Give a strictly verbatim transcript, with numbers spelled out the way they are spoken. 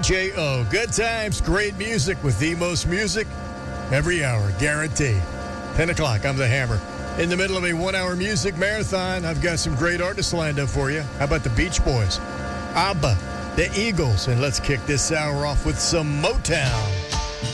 J O. Good times, great music with the most music every hour, guaranteed. ten o'clock, I'm the Hammer. In the middle of a one-hour music marathon, I've got some great artists lined up for you. How about the Beach Boys, ABBA, the Eagles, and let's kick this hour off with some Motown.